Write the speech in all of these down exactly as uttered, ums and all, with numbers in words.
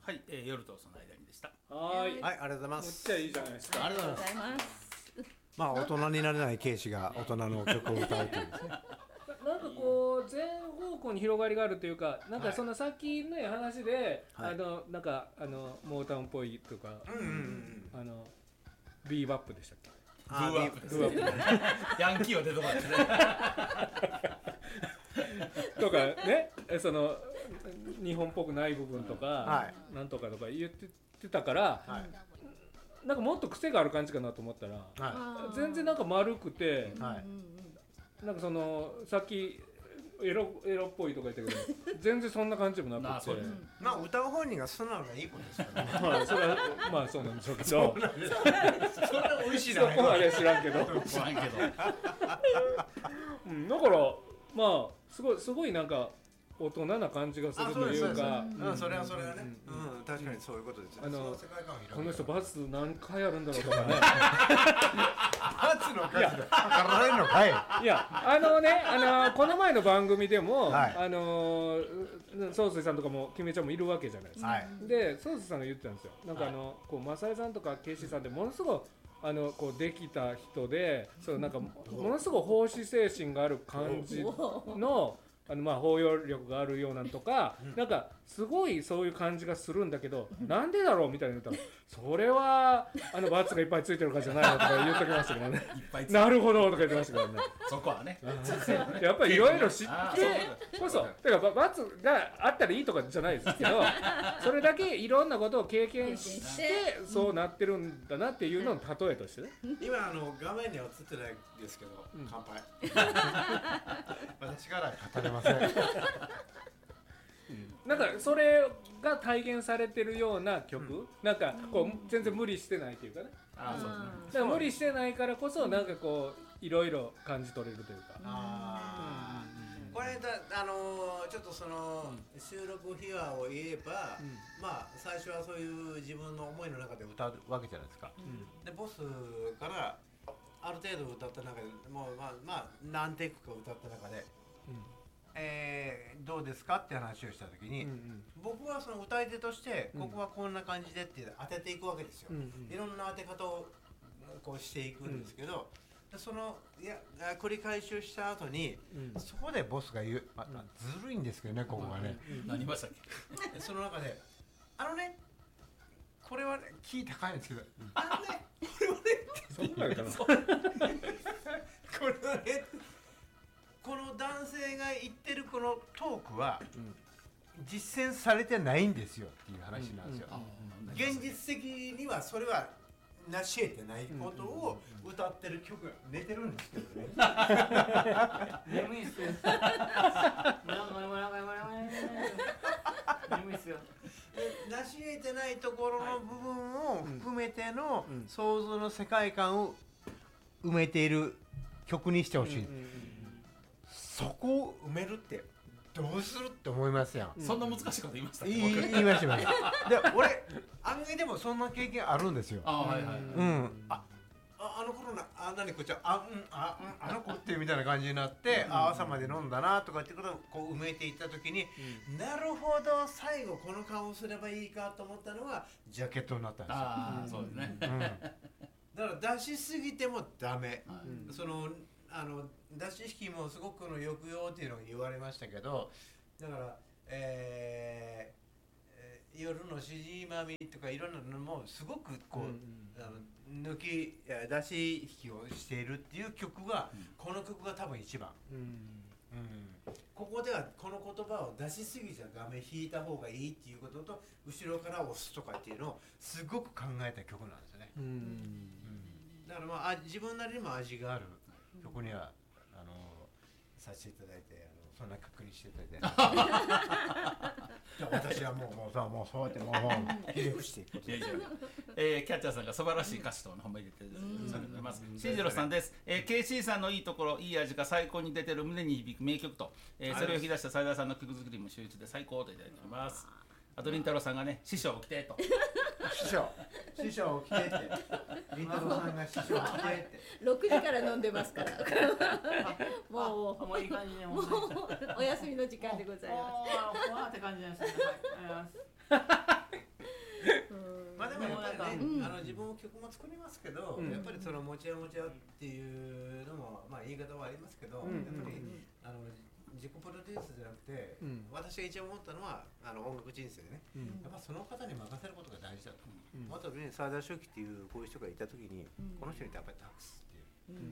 はい、えー、夜とその間にでした。 はい、 はい、ありがとうございます。 めっちゃいいじゃないですか。 ありがとうございます。 まあ大人になれないケイシが大人の曲を歌うというですね。 なんかこう全方向に広がりがあるというか、なんかそのさっきの話で、はい、あのなんかあのモータウンっぽいとか、うんうんうん、あのビーバップでしたっけ？ ブーバップですね。ヤンキーは出てこないですね。 とかね、その日本っぽくない部分とか、はい、なんとかとか言ってたから、はい、なんかもっと癖がある感じかなと思ったら、はい、全然なんか丸くて、はい、なんかそのさっきエロエロっぽいとか言ったけど全然そんな感じもなくて、 まあ歌う本人が素直がいいことですからね。 まあそれはまあそうなんでしょうけど、 そんな美味しいな。 そこまで知らんけど、 知らんけど、 うん、だからまあすごいすごいなんか大人な感じがするというか、 うん、それはそれはね、うん、確かにそういうことですよ。 あのこの人バツ何回やるんだろうとかね。 バツの数で測られるのかい。 いや、あのね、あのこの前の番組でも、はい、あの宗水さんとかもキメちゃんもいるわけじゃないですか。はい、で、宗水さんが言ってたんですよ。なんかあの、はい、こうマサイさんとかケイシーさんってものすごいあのこうできた人で、そうなんかものすごい奉仕精神がある感じの。あのまあ包容力があるようなんとか、うん、なんかすごいそういう感じがするんだけど、なんでだろうみたいな言ったら、それはあのバツがいっぱいついてるからじゃないのとか言ってきましたけどね。なるほどとか言ってましたけどね。 そこはね。 やっぱりいろいろ知ってこそ、だからバツがあったらいいとかじゃないですけど、それだけいろんなことを経験してそうなってるんだなっていうのの例えとしてね。 今あの画面には映ってないですけど、うん、乾杯。私から語れます。 なんかそれが体現されてるような曲、うん、なんかこう全然無理してないというかね。あ、そうですね。だから無理してないからこそなんかこういろいろ感じ取れるというか。 あ、うん、これだあのー、ちょっとその、うん、収録秘話を言えば、うん、まあ最初はそういう自分の思いの中で歌うわけじゃないですか。うん、でボスからある程度歌った中でもうまあまあ何テイクか歌った中で。うん、えー、どうですかって話をしたときに、うんうん、僕はその歌い手としてここはこんな感じでって当てていくわけですよ、うんうん、いろんな当て方をこうしていくんですけど、うん、そのいや繰り返しをした後に、うん、そこでボスが言う、まあ、ずるいんですけどね、ここがね、 うんうん、何ましたっけその中であのねこれはねキー高いんですけど、うん、あのねこれはねそんなのかなこれはねこの男性が言ってるこのトークは、うん、実践されてないんですよっていう話なんですよ、うんうん、現実的にはそれは成し得てないことを歌ってる曲が寝てるんですけどね眠いっすよ眠いっすよ成し得てないところの部分を含めての想像の世界観を埋めている曲にしてほしい、うんうんうん、そこを埋めるってどうするって思いますやん、 うん、そんな難しいこと言いましたっけ？ 言いましたよねで俺案外でもそんな経験あるんですよ。 あ、はいはい、 うん、ああの頃なあ何こっちはあうんあうんあの子ってみたいな感じになって、うん、あ朝まで飲んだなとかってことをこう埋めていった時に、うん、なるほど最後この顔をすればいいかと思ったのがジャケットになったんですよ。 ああそうですね、 うん、だから出しすぎてもダメ、うん、そのあの出し引きもすごくの抑揚っていうのが言われましたけど、だから、えー、夜のしじまみとかいろんなのもすごくこう、うんうん、あの抜き出し引きをしているっていう曲が、うん、この曲が多分一番、うんうん、ここではこの言葉を出しすぎちゃ画面引いた方がいいっていうことと後ろから押すとかっていうのをすごく考えた曲なんですよね、うんうん、だからまあ自分なりにも味がある曲にはあのさせていただいて、あのそんな確認していただいて私はもうもうそうもうそうやってもうひれ伏していくいやいや、 えー、キャッチャーさんが素晴らしい歌詞と褒めていただいてます。シージロさんです、えー、ケーシー さんのいいところいい味が最高に出てる胸に響く名曲と、えー、それを引き出した斉田さんの曲作りも秀逸で最高といただいております。あとりんたろーさんがね師匠起きてと師匠師匠起きてってりんたろーさんが師匠起きてってろくじから飲んでますからもうもういい感じでもうお休みの時間でございます。 わーって感じですね。はい、ありがとうございます。 まあでもやっぱりね、あの自分も曲も作りますけど、やっぱりそのもちゃもちゃっていうのもまあ言い方はありますけど、やっぱりあの自己プロデュースじゃなくて、私が一番思ったのはあの音楽人生でね、やっぱその方に任せることが大事だと。あとね、沢田正樹っていうこういう人がいた時に、この人にやっぱり託すっていう。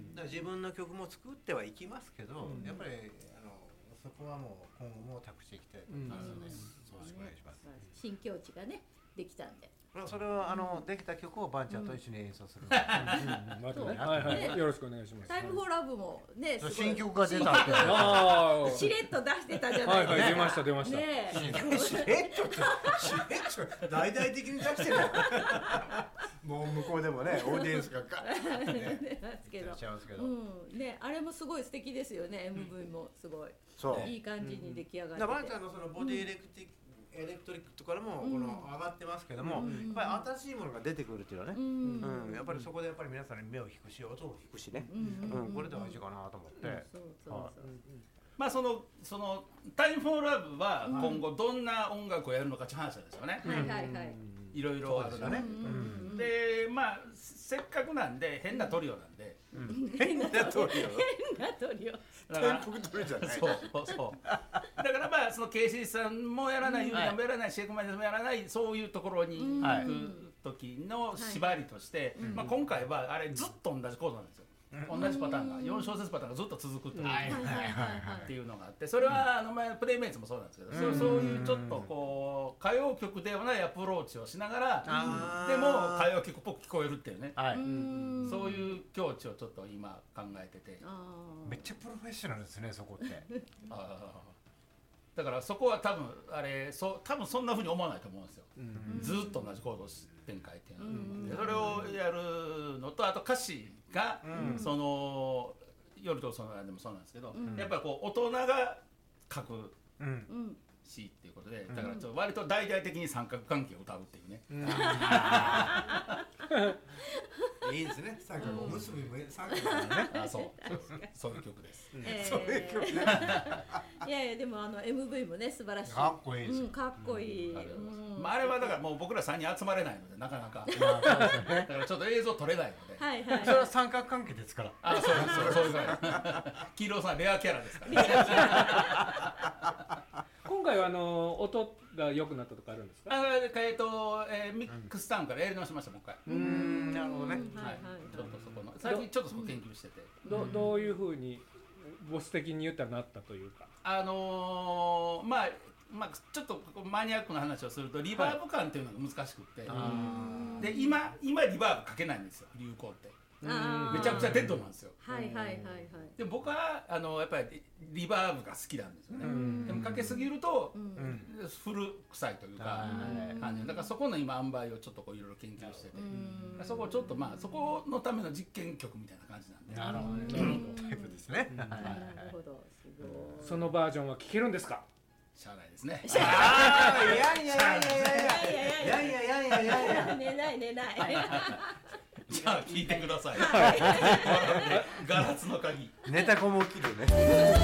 だから自分の曲も作ってはいきますけど、やっぱりあのそこはもう今後も託していきたいと思いますので、よろしくお願いします。 新境地がねできたんで。 それはあのできた曲をバンちゃんと一緒に演奏する。 よろしくお願いします。 タイムフォーラブもね、 新曲が出たって。 しれっと出してたじゃないですか。 出ました出ました。 しれっとしれっと大々的に出してる。もう向こうでもね、オーディエンスがガッ出ますけど。うんね、あれもすごい素敵ですよね。エムブイもすごい。いい感じに出来上がって。 バンちゃんのそのボディエレクティエレクトリックとかでもこの上がってますけども、やっぱり新しいものが出てくるっていうのはね、うん、やっぱりそこでやっぱり皆さんに目を引くし、音を引くしね、うん、これ大事かなと思って。 まあそのそのタイムフォーラブは今後どんな音楽をやるのかって話なんですよね。 はいはいはい。 いろいろあるからね。で、まあせっかくなんで変なトリオなんで。 変なトリオ。 変なトリオ。 天国トリオじゃない。 そうそう。だからまあそのケイシーさんもやらない、ユーミンもやらない、シェイクマイズもやらないそういうところに行く時の縛りとして、まあ今回はあれずっと同じコードなんですよ。同じパターンがよん小節パターンがずっと続くっていうのがあって、それはあの前プレイメイツもそうなんですけど、そうそういうちょっとこう歌謡曲ではないアプローチをしながらでも歌謡曲っぽく聞こえるっていうね、そういう境地をちょっと今考えてて、 めっちゃプロフェッショナルですねそこって。 だからそこは多分あれそう多分そんなふうに思わないと思うんですよ。ずっと同じコード展開っていうのは、それをやるのと、あと歌詞が、うん、その夜とその間でもそうなんですけど、うん、やっぱりこう大人が書く詩っていうことで、だからちょっと割と大々的に三角関係を歌うっていうね。うんいいですね。三角おむすびも三角だね。 あ、そう。そういう曲です。 そういう曲ね。 いやいやでもあの エムブイ もね素晴らしい。 かっこいいです。 かっこいい。 まああれはだからもう僕ら三人集まれないのでなかなか。だからちょっと映像撮れないので。 はいはい。 それは三角関係ですから。 あ、そうそうそういう感じ。黄色さんレアキャラですから。 今回はあの音が良くなったとかあるんですか？ あ、えっとミックスタウンからやり直しましたもう一回。 うん、なるほどね。 はい。ちょっとそこの最近ちょっとそこ研究してて。 どどういう風にボス的に言ったらなったというか。 あのまあまあちょっとマニアックな話をするとリバーブ感っていうのが難しくって、で今今リバーブかけないんですよ流行って。めちゃくちゃデッドなんですよ。 はいはいはいはい。 で僕はあのやっぱりリバーブが好きなんですよね。でもかけすぎると古臭いというか感じ。だからそこの今塩梅をちょっとこういろいろ研究してて、そこをちょっとまあそこのための実験曲みたいな感じなんで。 なるほど。タイプですね。 なるほど。すごい。 そのバージョンは聴けるんですか？ しゃあないですね。 ああ、いやいやいやいやいやいやいやいやいやいや。 寝ない寝ない。 じゃあ聞いてください。ガラスの鍵。 ネタコも起きるね。